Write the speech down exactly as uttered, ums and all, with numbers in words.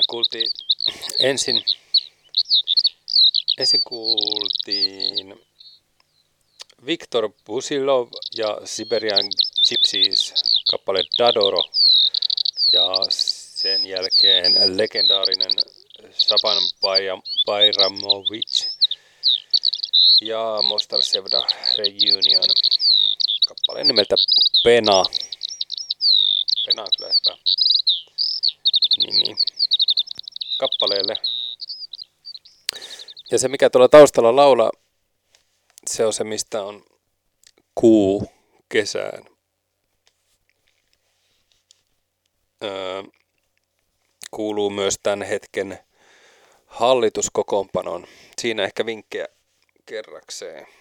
kuultiin ensin, ensin kuultiin Viktor Busilov ja Siberian Gypsies kappale Dadoro ja sen jälkeen legendaarinen Shaban Bayramovic ja Mostar Sevda Reunion kappaleen nimeltä Pena. Pena on kyllä hyvä nimi kappaleelle. Ja se mikä tuolla taustalla laulaa, se on se mistä on Kuu kesään. Öö, kuuluu myös tämän hetken hallituskokoonpanoon. Siinä ehkä vinkkejä kerrakseen.